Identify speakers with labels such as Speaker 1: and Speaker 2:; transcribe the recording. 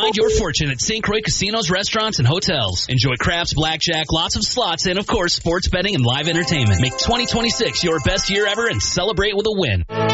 Speaker 1: Find your fortune at St. Croix casinos, restaurants, and hotels. Enjoy craps, blackjack, lots of slots, and, of course, sports betting and live entertainment. Make 2026 your best year ever and celebrate with a win.